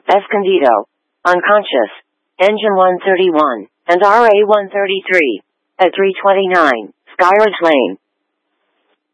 Escondido. Unconscious. Engine 131, and RA 133. At 329, Skyridge Lane.